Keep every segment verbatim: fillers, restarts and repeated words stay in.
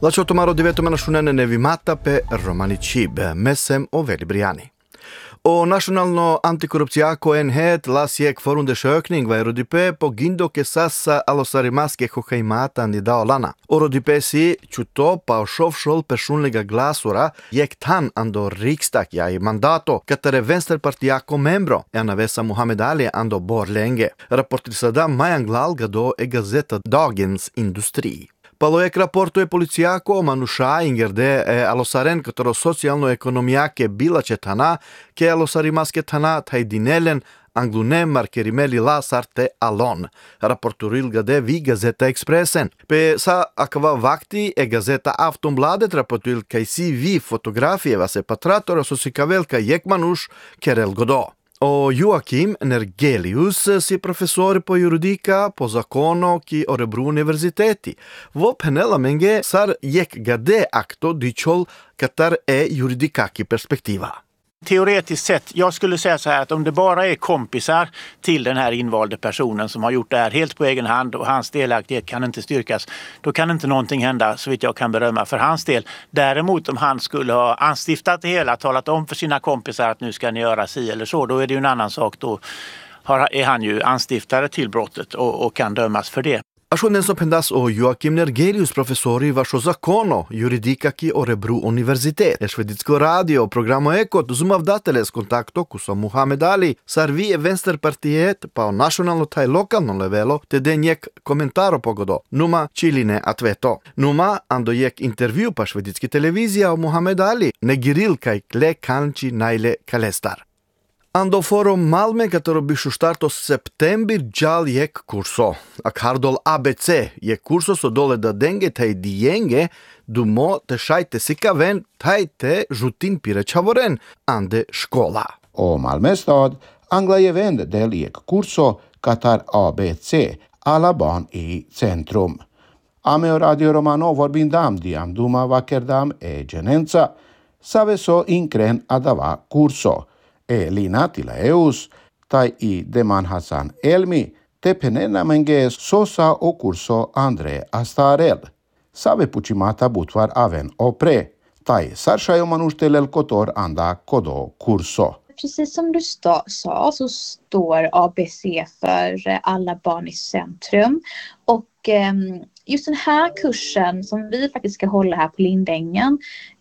Lasciato maro di veto menasciunene nevimata pe Romani Cib, Mesem o Veli Briani. Och nationalno antikorruptiako enhet lasjek forundersökning var Rodipe på gindo ke sassa alosarimaske hokaimatan i Dalarna. Och Rodipe si čuto pa šovšol personliga glasura jek tan ando riksdag ja i mandato katare vänsterpartiako membro ena vesa Muhammed Ali ando Borlänge. Rapportisada Majanglal gado e gazeta Dagens Industri. Paloek raportu je policijako manusha ingerde e alosaren katero socijalno-ekonomijake bilače tana ke alosarimaske tana taj dinelen anglune markerimeli lasarte alon. Raporturil gade vi Gazeta Expressen. Pe sa akva vakti e Gazeta Aftonbladet raporturil kaj si vi fotografijeva se patratora sosikavelka jek manush kerel godo. Och Joakim Nergelius si professor på juridika på zakono ki Örebro universiteti. Vo penela menge sar jek gade akto dichol katar e juridika ki perspektiva. Teoretiskt sett, jag skulle säga så här att om det bara är kompisar till den här invalde personen som har gjort det här helt på egen hand och hans delaktighet kan inte styrkas, då kan inte någonting hända så vitt jag kan berömma för hans del. Däremot om han skulle ha anstiftat det hela, talat om för sina kompisar att nu ska ni göra si eller så, då är det ju en annan sak. Då har, är han ju anstiftare till brottet och, och kan dömas för det. Ashonen som pendas o Joakim Nergelius profesori vašo zakono juridika ki Örebro universitet. E šveditsko radio programo Ekot zumavdateles kontakto kuso Muhammed Ali sarvi e vänsterpartiet pa o nacionalno taj lokalno levelo te denjek komentaro pogodo. Numa čiline atveto. Numa ando jek intervju pa šveditski televizija o Muhammed Ali negiril kaj kle kanči najle kalestar. Ando forum Malmö katero bišu štarto septembir džal jek kurso. Ak hardol A B C je kurso so dole da denge taj dijenge dumo te šajte sikaven taj te žutin pire čavoren ande škola. Och Malmö stad angla vänd del jek kurso katar A B C alla barn i centrum. Ame Radio Romano vorbindam diam duma vakerdam e genenza save so inkren adava kurso. E linatila eus, tai i Deman Hassan Elmi, te penena menge sosa o curso Andre Astarel. Save pucimata butvar aven opre, tai sarșaio manustelel kotor anda kodo curso. Precis som du sa så står A B C för alla barn i centrum. Och eh, just den här kursen som vi faktiskt ska hålla här på Lindängen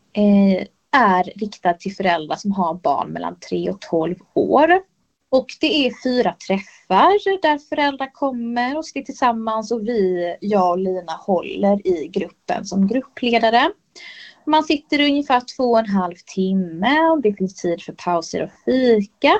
eh, är riktad till föräldrar som har barn mellan tre och tolv år. Och det är fyra träffar där föräldrar kommer och sitter tillsammans och vi, jag och Lina håller i gruppen som gruppledare. Man sitter ungefär två och en halv timme och det finns tid för pauser och fika.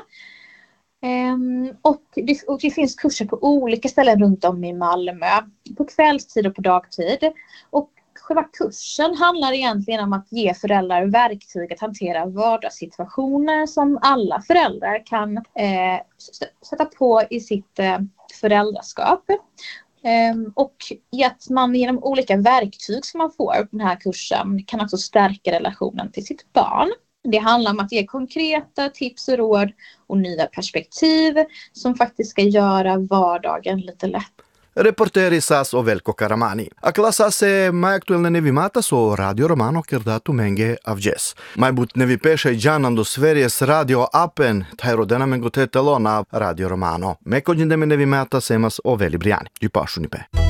Um, och, det, och det finns kurser på olika ställen runt om i Malmö. På kvällstid och på dagtid. Och själva kursen handlar egentligen om att ge föräldrar verktyg att hantera vardagssituationer som alla föräldrar kan eh, sätta på i sitt eh, föräldraskap. Eh, och i att man genom olika verktyg som man får på den här kursen kan också stärka relationen till sitt barn. Det handlar om att ge konkreta tips och råd och nya perspektiv som faktiskt ska göra vardagen lite lätt. Reporteri Sas o Velko Karamani. A klasa se mai aktuelne nevimata so Radio Romano kerdatu menge avjes. Mai but nevi peše džanando Sveriges radio appen taj rodena mengo tetelo na Radio Romano. Meko džindeme nevimata semas o Veli Briani. Djupašunipe.